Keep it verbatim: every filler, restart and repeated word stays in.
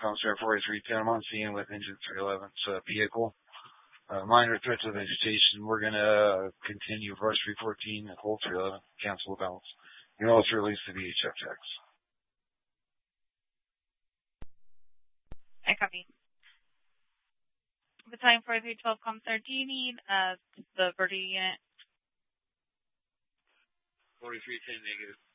Comstar forty-three ten, I'm on scene with engine three eleven's uh, vehicle. Uh, minor threat to vegetation. We're going to uh, continue Rush three fourteen and hold three eleven, cancel the balance. You can also release the V H F X. I copy. Battalion forty-three twelve Comstar, do you need uh, the Verdi unit? forty-three ten negative.